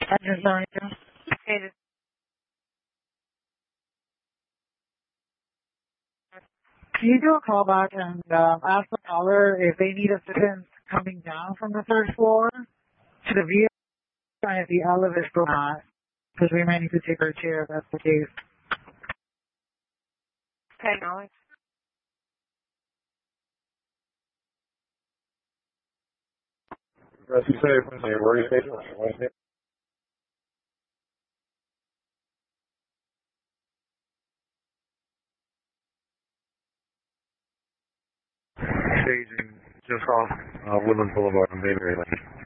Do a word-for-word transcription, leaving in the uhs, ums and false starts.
Engine seventy-two. Hey, this, Can you do a call back and um, ask the caller if they need assistance coming down from the third floor to the vehicle and if the elevator or not? Because we might need to take our chair if that's the case. okay, knowledge. Rescue Center from the emergency station on Wednesday. Staging just off uh, Woodland Boulevard on Bayberry Lane.